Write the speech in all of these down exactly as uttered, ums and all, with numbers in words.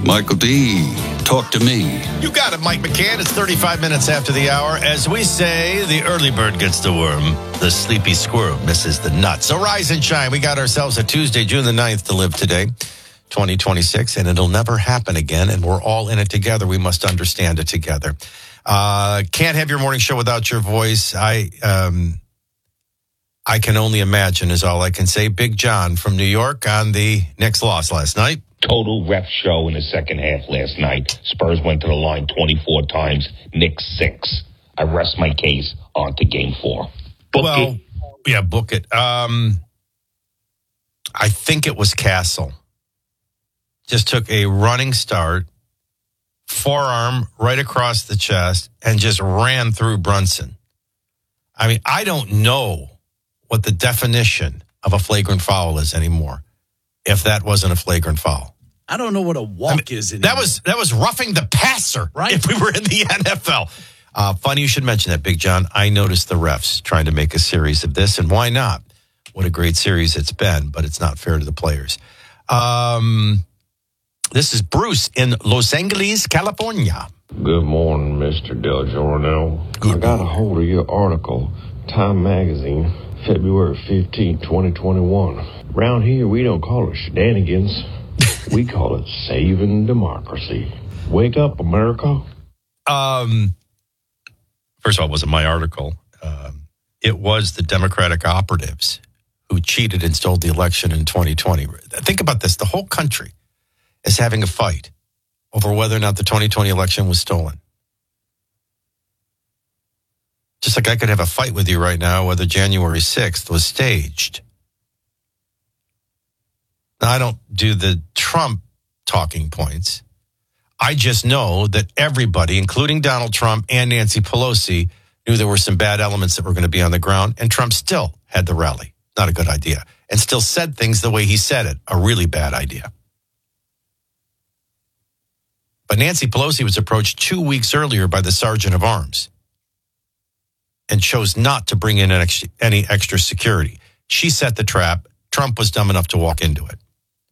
Michael D., talk to me. You got it, Mike McCann. It's thirty-five minutes after the hour. As we say, the early bird gets the worm. The sleepy squirrel misses the nut. So rise and shine. We got ourselves a Tuesday, June the ninth to live today, twenty twenty-six, and it'll never happen again. And we're all in it together. We must understand it together. Uh, can't have your morning show without your voice. I, um, I can only imagine is all I can say. Big John from New York on the Knicks loss last night. Total ref show in the second half last night. Spurs went to the line twenty-four times. Knicks six. I rest my case on to game four. Book well, it. yeah, book it. Um, I think it was Castle. Just took a running start, forearm right across the chest, and just ran through Brunson. I mean, I don't know what the definition of a flagrant foul is anymore, if that wasn't a flagrant foul. I don't know what a walk I mean, is anymore. That was that was roughing the passer, right? If we were in the N F L. Uh, funny you should mention that, Big John. I noticed the refs trying to make a series of this, and why not? What a great series it's been, but it's not fair to the players. Um, this is Bruce in Los Angeles, California. Good morning, Mister Del Giorno. Good I got a hold of your article, Time Magazine, February fifteenth, twenty twenty-one. Around here, we don't call it shenanigans. We call it saving democracy. Wake up, America. Um, first of all, it wasn't my article. Um, it was the Democratic operatives who cheated and stole the election in twenty twenty. Think about this. The whole country is having a fight over whether or not the twenty twenty election was stolen. Just like I could have a fight with you right now whether January sixth was staged. Now, I don't do the Trump talking points. I just know that everybody, including Donald Trump and Nancy Pelosi, knew there were some bad elements that were going to be on the ground, and Trump still had the rally. Not a good idea. And still said things the way he said it. A really bad idea. But Nancy Pelosi was approached two weeks earlier by the Sergeant of Arms and chose not to bring in any extra security. She set the trap. Trump was dumb enough to walk into it.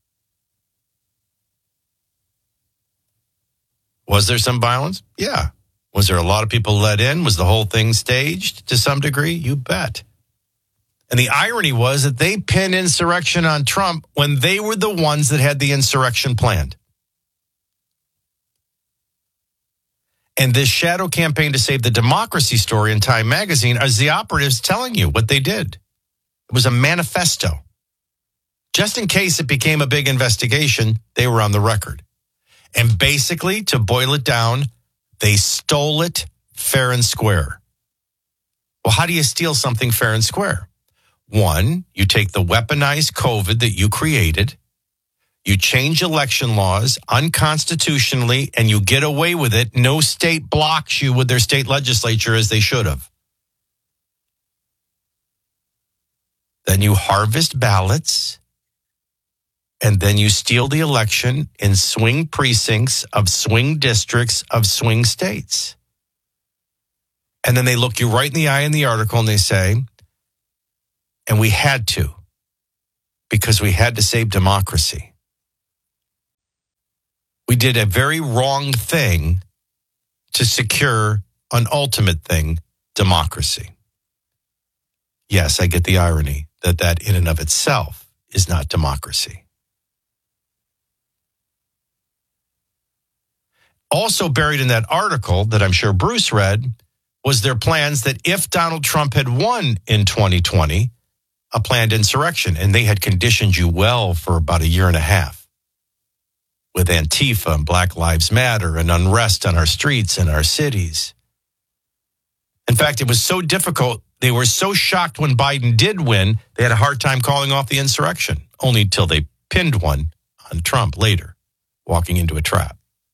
Was there some violence? Yeah. Was there a lot of people let in? Was the whole thing staged to some degree? You bet. And the irony was that they pinned insurrection on Trump when they were the ones that had the insurrection planned. And this shadow campaign to save the democracy story in Time Magazine is the operatives telling you what they did. It was a manifesto. Just in case it became a big investigation, they were on the record. And basically, to boil it down, they stole it fair and square. Well, how do you steal something fair and square? One, you take the weaponized COVID that you created, you change election laws unconstitutionally, and you get away with it. No state blocks you with their state legislature as they should have. Then you harvest ballots. And then you steal the election in swing precincts of swing districts of swing states. And then they look you right in the eye in the article and they say, and we had to, because we had to save democracy. We did a very wrong thing to secure an ultimate thing, democracy. Yes, I get the irony that that in and of itself is not democracy. Also buried in that article that I'm sure Bruce read was their plans that if Donald Trump had won in twenty twenty, a planned insurrection, and they had conditioned you well for about a year and a half with Antifa and Black Lives Matter and unrest on our streets and our cities. In fact, it was so difficult, they were so shocked when Biden did win, they had a hard time calling off the insurrection, only until they pinned one on Trump later, walking into a trap.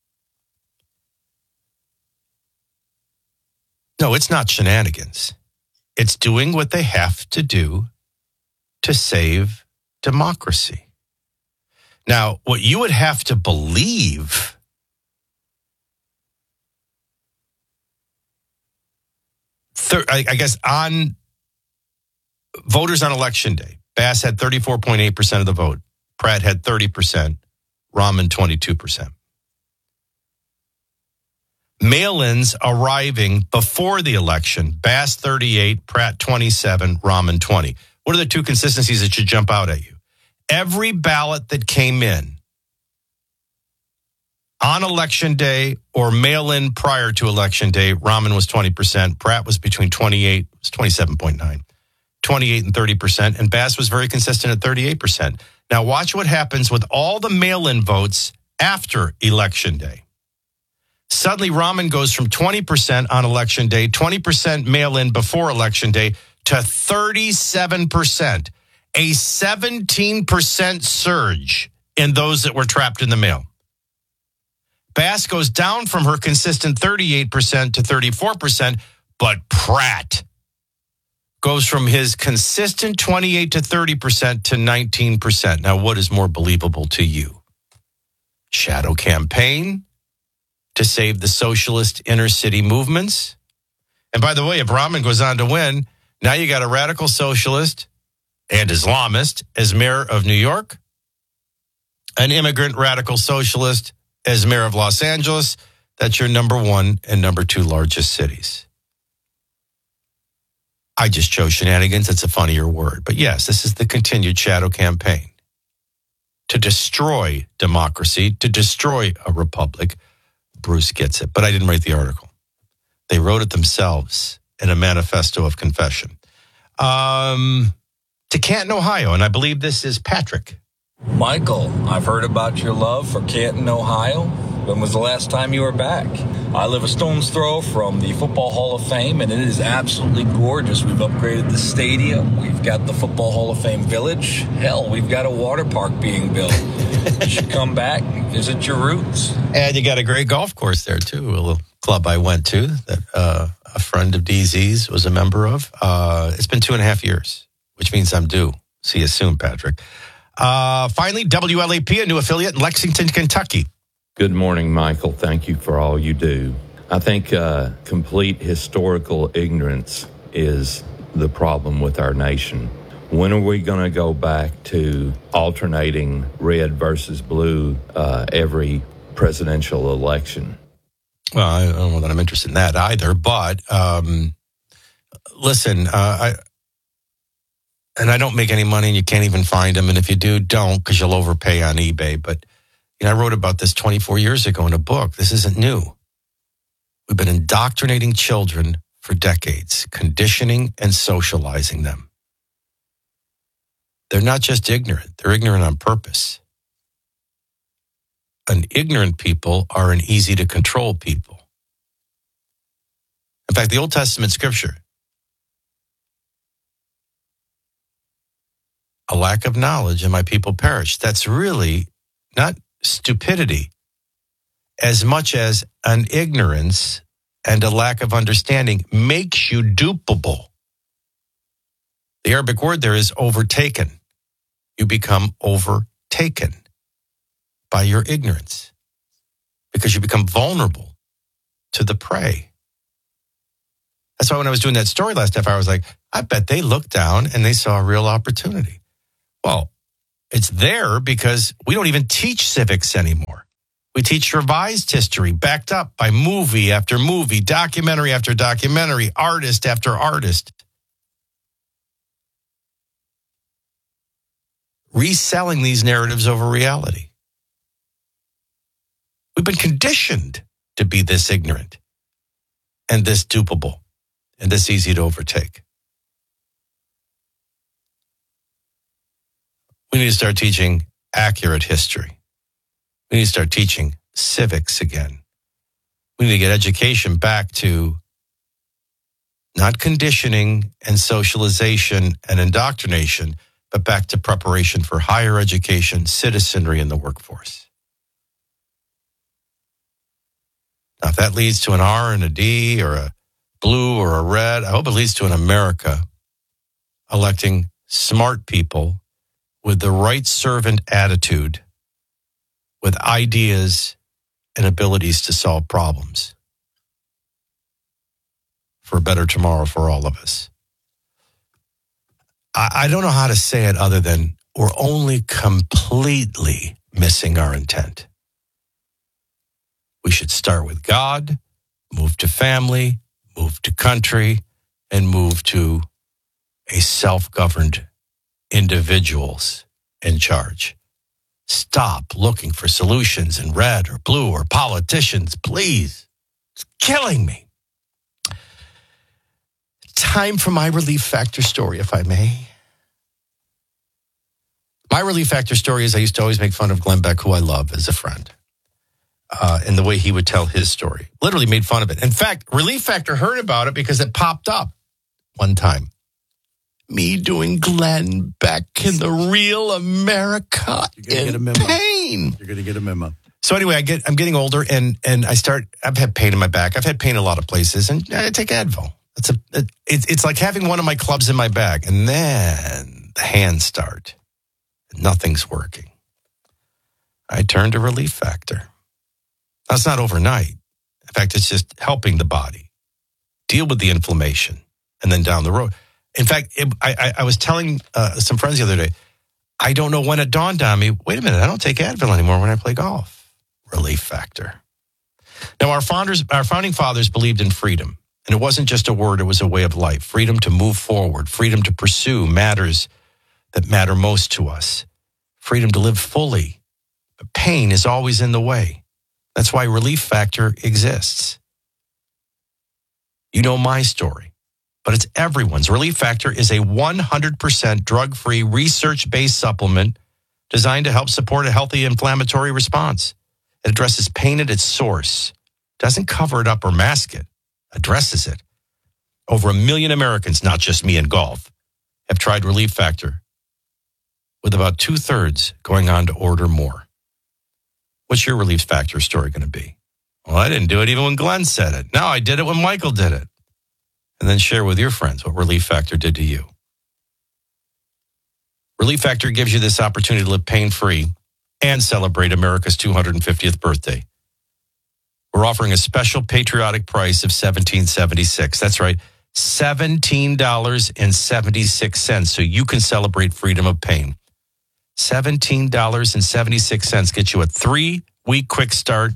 No, it's not shenanigans. It's doing what they have to do to save democracy. Now, what you would have to believe thir- I, I guess on voters on election day, Bass had thirty-four point eight percent of the vote. Pratt had thirty percent. Rahman, twenty-two percent. Mail-ins arriving before the election. Bass thirty-eight, Pratt twenty-seven, Rahman twenty. What are the two consistencies that should jump out at you? Every ballot that came in on election day or mail-in prior to election day, Rahman was twenty percent. Pratt was between twenty-eight, it was twenty-seven point nine, twenty-eight and thirty percent. And Bass was very consistent at thirty-eight percent. Now watch what happens with all the mail-in votes after election day. Suddenly, Rahman goes from twenty percent on election day, twenty percent mail-in before election day, to thirty-seven percent, a seventeen percent surge in those that were trapped in the mail. Bass goes down from her consistent thirty-eight percent to thirty-four percent, but Pratt goes from his consistent twenty-eight to thirty percent to nineteen percent. Now, what is more believable to you? Shadow campaign to save the socialist inner city movements? And by the way, if Rahman goes on to win, now you got a radical socialist and Islamist as mayor of New York, an immigrant radical socialist as mayor of Los Angeles. That's your number one and number two largest cities. I just chose shenanigans. It's a funnier word. But yes, this is the continued shadow campaign to destroy democracy, to destroy a republic. Bruce gets it, but I didn't write the article. They wrote it themselves in a manifesto of confession. Um, to Canton, Ohio, and I believe this is Patrick. Michael, I've heard about your love for Canton, Ohio. When was the last time you were back? I live a stone's throw from the Football Hall of Fame, and it is absolutely gorgeous. We've upgraded the stadium. We've got the Football Hall of Fame Village. Hell, we've got a water park being built. You should come back and visit your roots. And you got a great golf course there, too. A little club I went to that uh, a friend of D Z's was a member of. Uh, it's been two and a half years, which means I'm due. See you soon, Patrick. Uh, finally, W L A P, a new affiliate in Lexington, Kentucky. Good morning, Michael. Thank you for all you do. I think uh, complete historical ignorance is the problem with our nation. When are we going to go back to alternating red versus blue uh, every presidential election? Well, I don't know that I'm interested in that either, but um, listen, uh, I, and I don't make any money and you can't even find them. And if you do, don't, because you'll overpay on eBay. But you know, I wrote about this twenty-four years ago in a book. This isn't new. We've been indoctrinating children for decades, conditioning and socializing them. They're not just ignorant. They're ignorant on purpose. And ignorant people are an easy to control people. In fact, the Old Testament scripture, a lack of knowledge and my people perish. That's really not stupidity as much as an ignorance and a lack of understanding makes you dupable. The Arabic word there is overtaken. You become overtaken by your ignorance because you become vulnerable to the prey. That's why when I was doing that story last half hour, I was like, I bet they looked down and they saw a real opportunity. Well, it's there because we don't even teach civics anymore. We teach revised history backed up by movie after movie, documentary after documentary, artist after artist. Reselling these narratives over reality. We've been conditioned to be this ignorant and this dupable and this easy to overtake. We need to start teaching accurate history. We need to start teaching civics again. We need to get education back to not conditioning and socialization and indoctrination, but back to preparation for higher education, citizenry, and the workforce. Now, if that leads to an R and a D or a blue or a red, I hope it leads to an America electing smart people with the right servant attitude, with ideas and abilities to solve problems for a better tomorrow for all of us. I, I don't know how to say it other than we're only completely missing our intent. We should start with God. move to family, move to country, and move to a self-governed individuals in charge. Stop looking for solutions in red or blue or politicians, please. It's killing me. Time for my Relief Factor story, if I may. My Relief Factor story is I used to always make fun of Glenn Beck, who I love as a friend, uh, and the way he would tell his story. Literally made fun of it. In fact, Relief Factor heard about it because it popped up one time. Me doing Glenn Beck in the real America in get a pain. You're going to get a memo. So anyway, I get, I'm getting older, and and I start, I've had pain in my back. I've had pain in a lot of places, and I take Advil. It's, a, it, it's like having one of my clubs in my bag, and then the hands start. Nothing's working. I turn to Relief Factor. That's not overnight. In fact, it's just helping the body deal with the inflammation, and then down the road. In fact, it, I, I was telling uh, some friends the other day, I don't know when it dawned on me, wait a minute, I don't take Advil anymore when I play golf. Relief Factor. Now, our founders, our founding fathers believed in freedom. And it wasn't just a word, it was a way of life. Freedom to move forward. Freedom to pursue matters that matter most to us. Freedom to live fully. But pain is always in the way. That's why Relief Factor exists. You know my story. But it's everyone's. Relief Factor is a one hundred percent drug-free, research-based supplement designed to help support a healthy inflammatory response. It addresses pain at its source, doesn't cover it up or mask it, addresses it. Over a million Americans, not just me in golf, have tried Relief Factor, with about two-thirds going on to order more. What's your Relief Factor story going to be? Well, I didn't do it even when Glenn said it. No, I did it when Michael did it. And then share with your friends what Relief Factor did to you. Relief Factor gives you this opportunity to live pain-free and celebrate America's two hundred fiftieth birthday. We're offering a special patriotic price of seventeen dollars and seventy-six cents. That's right, seventeen dollars and seventy-six cents, so you can celebrate freedom of pain. seventeen dollars and seventy-six cents gets you a three-week quick start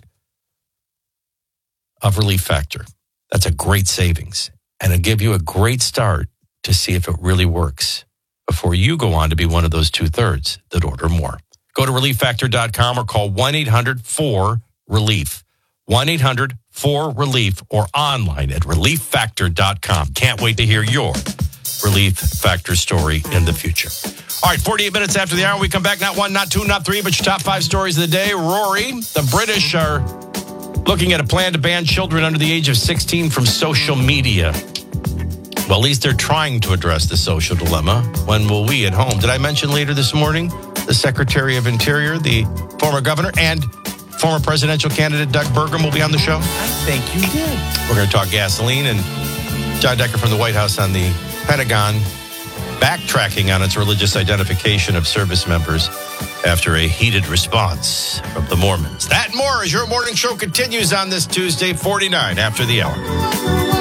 of Relief Factor. That's a great savings. And it'll give you a great start to see if it really works before you go on to be one of those two-thirds that order more. Go to relief factor dot com or call one eight hundred four relief. one eight hundred four relief or online at relief factor dot com. Can't wait to hear your Relief Factor story in the future. All right, forty-eight minutes after the hour, we come back. Not one, not two, not three, but your top five stories of the day. Rory, the British are looking at a plan to ban children under the age of sixteen from social media. Well, at least they're trying to address the social dilemma. When will we at home? Did I mention later this morning the Secretary of Interior, the former governor, and former presidential candidate Doug Burgum will be on the show? I think you did. We're going to talk gasoline, and John Decker from the White House on the Pentagon backtracking on its religious identification of service members after a heated response from the Mormons. That and more as your morning show continues on this Tuesday, forty-nine after the hour.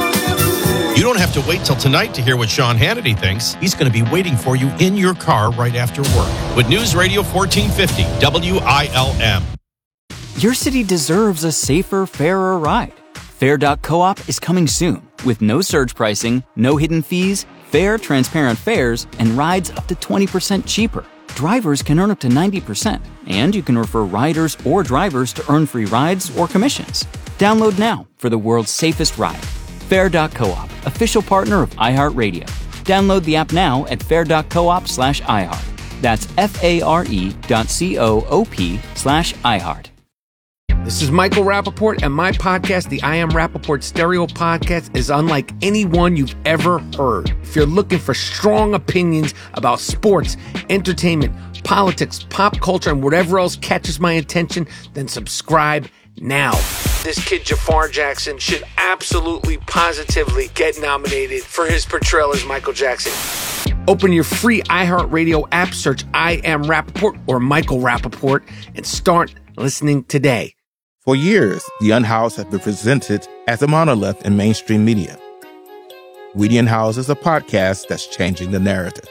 You don't have to wait till tonight to hear what Sean Hannity thinks. He's going to be waiting for you in your car right after work with News Radio fourteen fifty W I L M. Your city deserves a safer, fairer ride. Fair dot coop is coming soon with no surge pricing, no hidden fees, fair, transparent fares, and rides up to twenty percent cheaper. Drivers can earn up to ninety percent, and you can refer riders or drivers to earn free rides or commissions. Download now for the world's safest ride. Fair dot coop, official partner of iHeartRadio. Download the app now at fair dot coop slash iHeart. That's F-A-R-E dot C-O-O-P slash iHeart. This is Michael Rappaport, and my podcast, the I Am Rappaport Stereo Podcast, is unlike any one you've ever heard. If you're looking for strong opinions about sports, entertainment, politics, pop culture, and whatever else catches my attention, then subscribe now. This kid, Jafar Jackson, should absolutely, positively get nominated for his portrayal as Michael Jackson. Open your free iHeartRadio app, search I Am Rappaport or Michael Rappaport, and start listening today. For years, The Unhoused has been presented as a monolith in mainstream media. We the Unhoused is a podcast that's changing the narrative.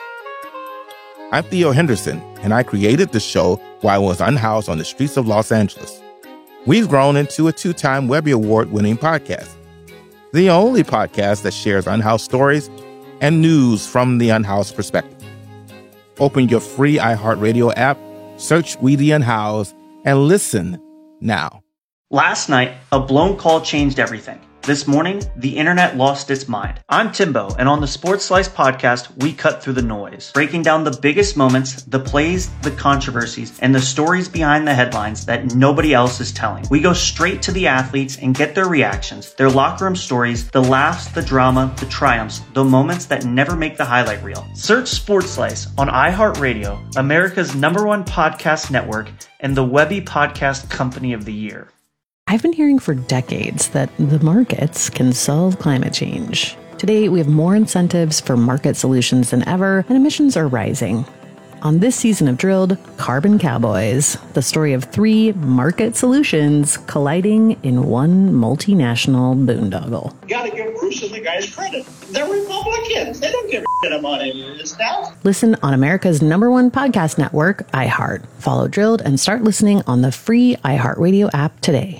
I'm Theo Henderson, and I created the show while I was unhoused on the streets of Los Angeles. we've grown into a two-time Webby Award-winning podcast. The only podcast that shares unhoused stories and news from the unhoused perspective. Open your free iHeartRadio app, search We the Unhoused, and listen now. Last night, a blown call changed everything. This morning, the internet lost its mind. I'm Timbo, and on the Sports Slice podcast, we cut through the noise, breaking down the biggest moments, the plays, the controversies, and the stories behind the headlines that nobody else is telling. We go straight to the athletes and get their reactions, their locker room stories, the laughs, the drama, the triumphs, the moments that never make the highlight reel. Search Sports Slice on iHeartRadio, America's number one podcast network, and the Webby Podcast Company of the Year. I've been hearing for decades that the markets can solve climate change. Today, we have more incentives for market solutions than ever, and emissions are rising. On this season of Drilled, Carbon Cowboys, the story of three market solutions colliding in one multinational boondoggle. You gotta give Bruce and the guys credit. They're Republicans. They don't give a shit about any of this stuff. Listen on America's number one podcast network, iHeart. Follow Drilled and start listening on the free iHeartRadio app today.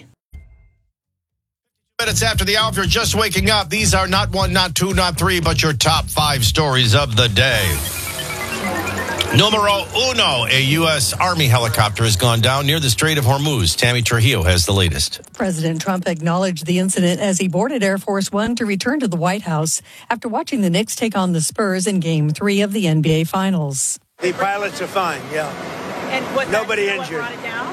Minutes after the hour, if you're just waking up, these are not one, not two, not three, but your top five stories of the day. Numero uno, a U S Army helicopter has gone down near the Strait of Hormuz. Tammy Trujillo has the latest. President Trump acknowledged the incident as he boarded Air Force One to return to the White House after watching the Knicks take on the Spurs in Game three of the N B A Finals. The pilots are fine, yeah. And what, nobody injured. What brought it down?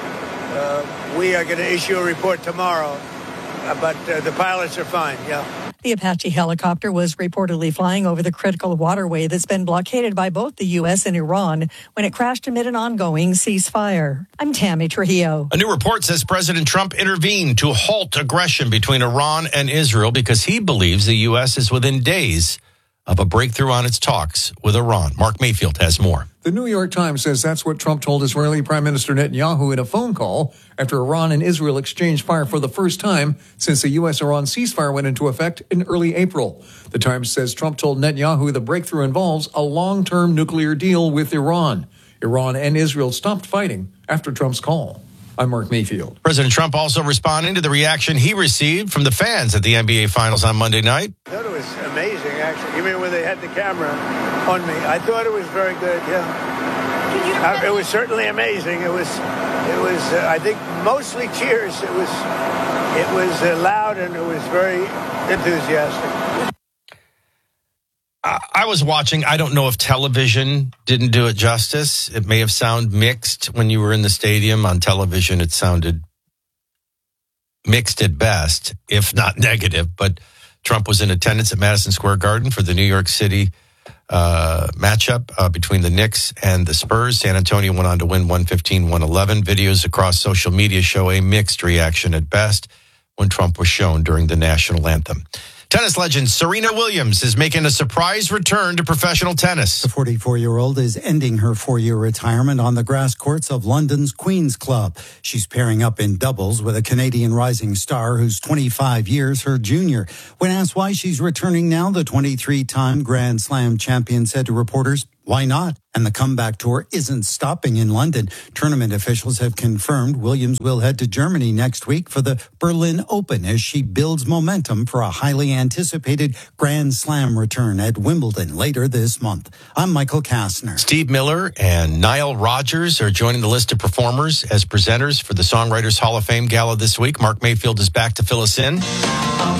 Uh, we are going to issue a report tomorrow. Uh, but uh, the pilots are fine, yeah. The Apache helicopter was reportedly flying over the critical waterway that's been blockaded by both the U S and Iran when it crashed amid an ongoing ceasefire. I'm Tammy Trujillo. A new report says President Trump intervened to halt aggression between Iran and Israel because he believes the U S is within days of a breakthrough on its talks with Iran. Mark Mayfield has more. The New York Times says that's what Trump told Israeli Prime Minister Netanyahu in a phone call after Iran and Israel exchanged fire for the first time since the U S-Iran ceasefire went into effect in early April. The Times says Trump told Netanyahu the breakthrough involves a long-term nuclear deal with Iran. Iran and Israel stopped fighting after Trump's call. I'm Mark Mayfield. President Trump also responding to the reaction he received from the fans at the N B A Finals on Monday night. I thought it was amazing, actually. You mean when they had the camera on me? I thought it was very good, yeah. Uh, it was certainly amazing. It was, it was. Uh, I think mostly cheers. It was, it was uh, loud and it was very enthusiastic. I was watching. I don't know if television didn't do it justice. It may have sounded mixed when you were in the stadium. On television, it sounded mixed at best, if not negative. But Trump was in attendance at Madison Square Garden for the New York City uh, matchup uh, between the Knicks and the Spurs. San Antonio went on to win one fifteen to one eleven. Videos across social media show a mixed reaction at best when Trump was shown during the national anthem. Tennis legend Serena Williams is making a surprise return to professional tennis. The forty-four-year-old is ending her four-year retirement on the grass courts of London's Queen's Club. She's pairing up in doubles with a Canadian rising star who's twenty-five years her junior. When asked why she's returning now, the twenty-three-time Grand Slam champion said to reporters, "Why not?" And the comeback tour isn't stopping in London. Tournament officials have confirmed Williams will head to Germany next week for the Berlin Open as she builds momentum for a highly anticipated Grand Slam return at Wimbledon later this month. I'm Michael Kastner. Steve Miller and Nile Rodgers are joining the list of performers as presenters for the Songwriters Hall of Fame Gala this week. Mark Mayfield is back to fill us in.